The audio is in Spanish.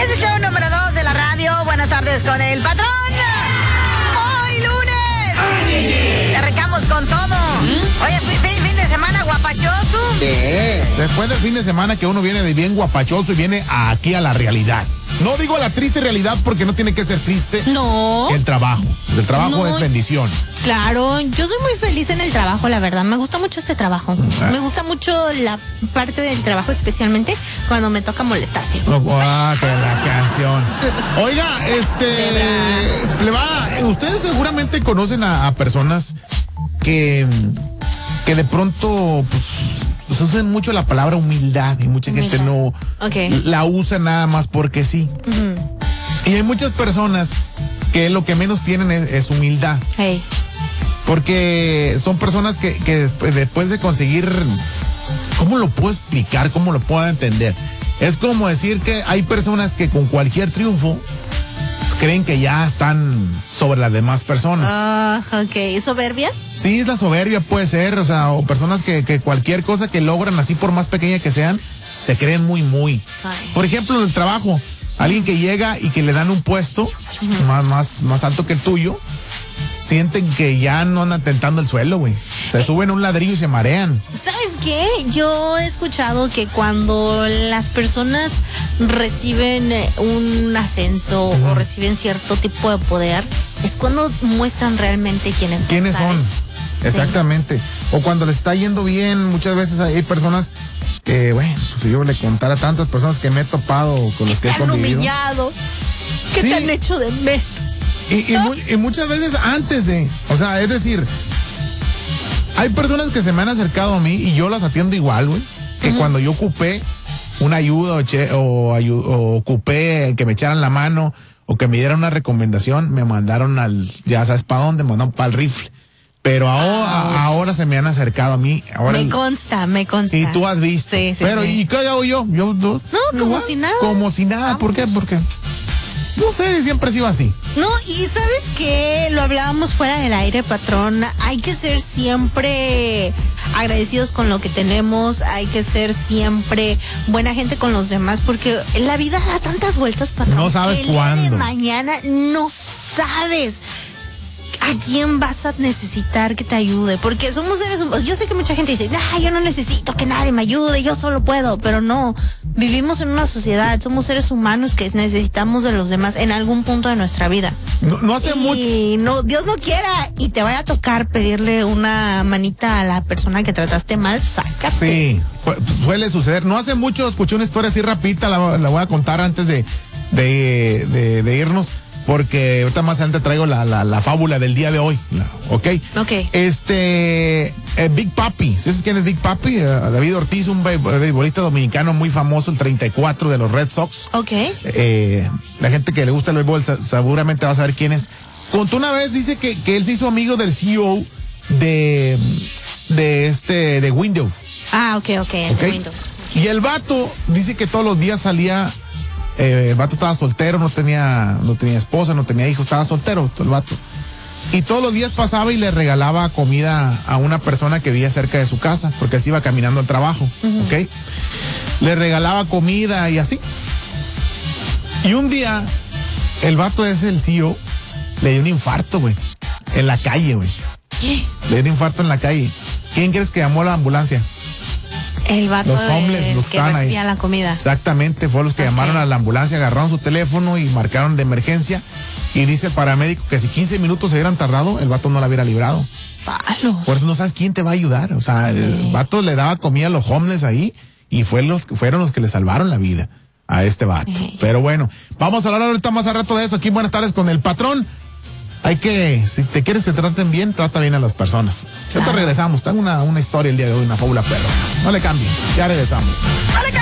Es el show número 2 de la radio. Buenas tardes con el patrón. Hoy lunes. Arrancamos con todo. Oye, fin de semana guapachoso. Después del fin de semana que uno viene de bien guapachoso y viene aquí a la realidad. No digo la triste realidad porque no tiene que ser triste. No. El trabajo. El trabajo es bendición. Claro, yo soy muy feliz en el trabajo, la verdad. Me gusta mucho este trabajo. Me gusta mucho la parte del trabajo, especialmente cuando me toca molestarte. Que la canción. Oiga, ustedes seguramente conocen a personas que de pronto, pues usan mucho la palabra humildad y mucha gente no la usa nada más porque sí. Y hay muchas personas que lo que menos tienen es humildad. Hey. Porque son personas que después de conseguir, ¿cómo lo puedo explicar? ¿Cómo lo puedo entender? Es como decir que hay personas que con cualquier triunfo creen que ya están sobre las demás personas. ¿Soberbia? Sí, es la soberbia, puede ser, o personas que cualquier cosa que logran, así por más pequeña que sean, se creen muy. Por ejemplo, en el trabajo, alguien que llega y que le dan un puesto más alto que el tuyo, sienten que ya no andan tentando el suelo, güey. Se suben a un ladrillo y se marean. ¿Sabes qué? Yo he escuchado que cuando las personas reciben un ascenso o reciben cierto tipo de poder, es cuando muestran realmente quiénes son. ¿Quiénes son? Exactamente. O cuando les está yendo bien, muchas veces hay personas que, bueno, pues si yo le contara a tantas personas que me he topado, con las que he convivido. Humillado. ¿Qué te han hecho de menos? Y muchas veces antes de, es decir, hay personas que se me han acercado a mí y yo las atiendo igual, güey, que cuando yo ocupé una ayuda o ocupé que me echaran la mano o que me dieran una recomendación, me mandaron ya sabes para dónde, me mandaron para el rifle. Pero ahora se me han acercado a mí. Ahora me consta. Y tú has visto. Sí, pero, sí. ¿y qué hago yo? No, como si nada. Como si nada. ¿Por qué? Porque no sé, siempre he sido así. No, y ¿sabes qué? Lo hablábamos fuera del aire, patrón. Hay que ser siempre agradecidos con lo que tenemos. Hay que ser siempre buena gente con los demás. Porque la vida da tantas vueltas, patrón. No sabes cuándo. El día de mañana no sabes a quién vas a necesitar que te ayude, porque somos seres humanos. Yo sé que mucha gente dice, yo no necesito que nadie me ayude, yo solo puedo, pero no, vivimos en una sociedad, somos seres humanos que necesitamos de los demás en algún punto de nuestra vida. No hace mucho. Y Dios no quiera y te vaya a tocar pedirle una manita a la persona que trataste mal, sácate. Sí, suele suceder. No hace mucho escuché una historia así rapidita, la voy a contar antes de irnos. Porque ahorita más adelante traigo la fábula del día de hoy, ¿ok? Big Papi, ¿sabes quién es Big Papi? David Ortiz, un beisbolista dominicano muy famoso, el 34 de los Red Sox. La gente que le gusta el béisbol seguramente va a saber quién es. Contó una vez, dice que él se hizo amigo del CEO de Windows. De Windows. Y el vato dice que todos los días salía. El vato estaba soltero, no tenía esposa, no tenía hijos, estaba soltero el vato. Y todos los días pasaba y le regalaba comida a una persona que vivía cerca de su casa, porque él se iba caminando al trabajo, ¿ok? Le regalaba comida y así. Y un día, el vato ese, el CEO, le dio un infarto, güey, en la calle, güey. ¿Qué? Le dio un infarto en la calle. ¿Quién crees que llamó a la ambulancia? El vato los homeless, los que recibía la comida. Exactamente, fue los que llamaron a la ambulancia, agarraron su teléfono y marcaron de emergencia. Y dice el paramédico que si 15 minutos se hubieran tardado, el vato no la hubiera librado. Palos. Por eso no sabes quién te va a ayudar. El vato le daba comida a los homeless ahí y fueron los que le salvaron la vida a este vato. Pero bueno, vamos a hablar ahorita más al rato de eso. Aquí Buenas Tardes con el patrón. Si te quieres que te traten bien, trata bien a las personas. Ya te regresamos. Tengo una historia el día de hoy, una fábula perra. No le cambien, ya regresamos. ¡No le cambien!